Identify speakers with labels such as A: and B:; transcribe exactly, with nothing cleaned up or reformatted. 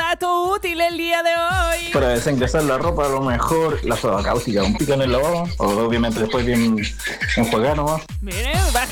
A: dato útil el día de hoy.
B: Para desengresar la ropa, a lo mejor la soda cáustica, un pico en el lavabo, o obviamente después bien enjuagar nomás.
A: Mire, va